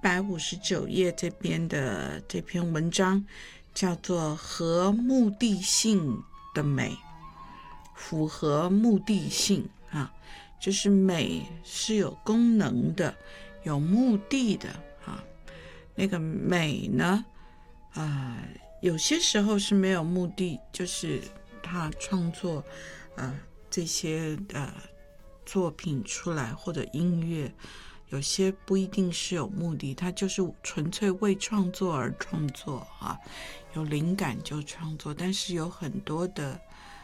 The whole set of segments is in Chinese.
159页这边的这篇文章叫做合目的性的美，符合目的性啊，就是美是有功能的，有目的的啊。那个美呢，有些时候是没有目的，就是他创作这些作品出来或者音乐，有些不一定是有目的，他就是纯粹为创作而创作啊，有灵感就创作。但是有很多的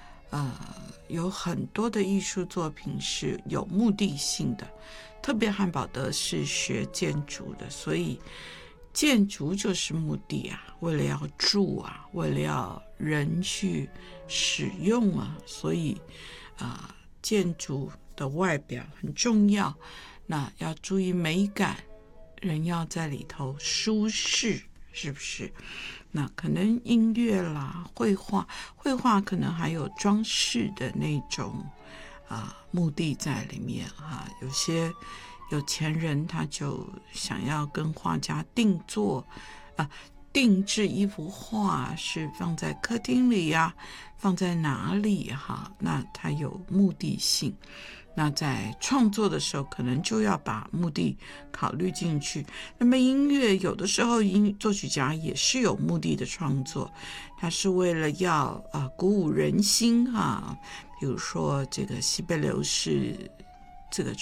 艺术作品是有目的性的，特别汉堡德是学建筑的，所以建筑就是目的啊，为了要住啊，为了要人去使用啊，所以建筑的外表很重要，那要注意美感，人要在里头舒适，是不是？那可能音乐啦，绘画可能还有装饰的那种目的在里面有些有钱人他就想要跟画家定制一幅画，是放在客厅里呀，放在哪里那它有目的性。那在创作的时候可能就要把目的考虑进去。那么音乐有的时候作曲家也是有目的的创作，他是为了要鼓舞人心比如说这个西贝流士这个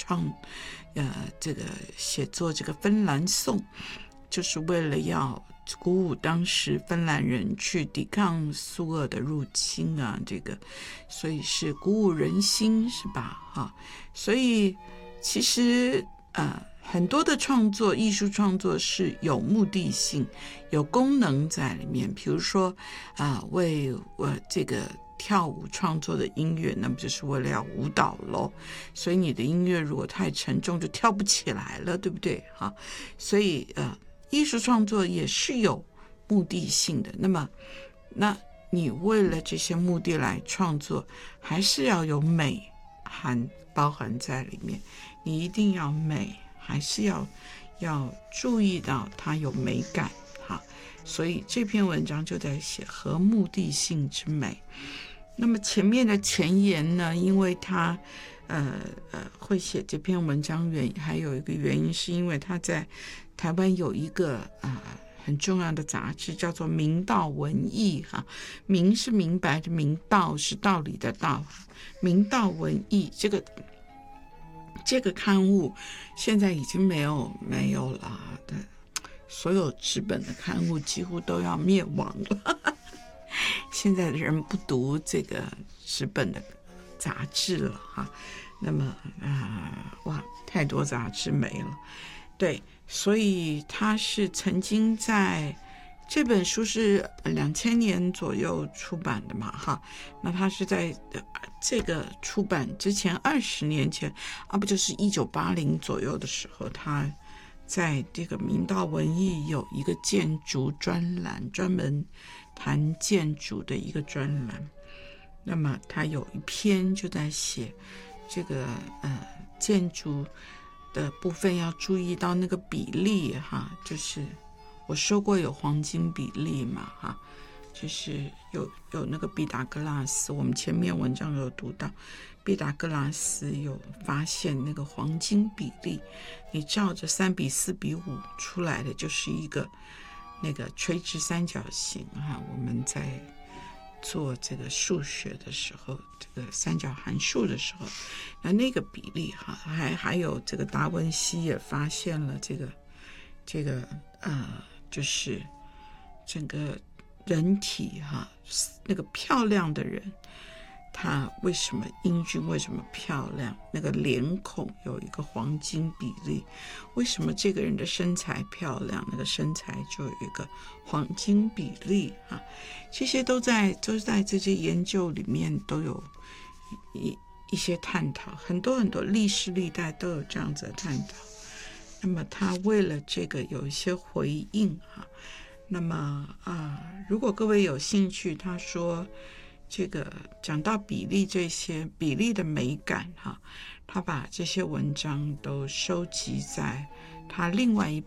写作这个芬兰颂，就是为了要鼓舞当时芬兰人去抵抗苏俄的入侵所以是鼓舞人心，是吧？所以其实很多的艺术创作是有目的性，有功能在里面。比如说为这个跳舞创作的音乐，那么就是为了要舞蹈咯，所以你的音乐如果太沉重就跳不起来了，对不对？所以艺术创作也是有目的性的。那你为了这些目的来创作，还是要有美包含在里面。你一定要美，还是要注意到它有美感所以这篇文章就在写合目的性之美。那么前面的前言呢，因为他会写这篇文章还有一个原因，是因为他在台湾有一个很重要的杂志叫做明道文艺明是明白的明，道是道理的道，明道文艺这个刊物现在已经没有了的，所有纸本的刊物几乎都要灭亡了现在的人不读这个纸本的杂志了那么太多杂志没了。对，所以他是曾经在这本书是2000年左右出版的嘛那他是在这个出版之前20年前不就是1980左右的时候，他在这个明道文艺有一个建筑专栏，专门谈建筑的一个专栏。那么他有一篇就在写这个建筑的部分要注意到那个比例就是我说过有黄金比例嘛就是有那个毕达哥拉斯，我们前面文章有读到毕达哥拉斯有发现那个黄金比例，你照着3:4:5出来的就是一个那个垂直三角形我们在做这个数学的时候，这个三角函数的时候，那个比例还有这个达文西也发现了这个就是整个人体那个漂亮的人，他为什么英俊，为什么漂亮，那个脸孔有一个黄金比例，为什么这个人的身材漂亮，那个身材就有一个黄金比例这些都在这些研究里面都有一些探讨，很多历史历代都有这样子的探讨。那么他为了这个有一些回应那么如果各位有兴趣，他说这个讲到比例，这些比例的美感他把这些文章都收集在他另外一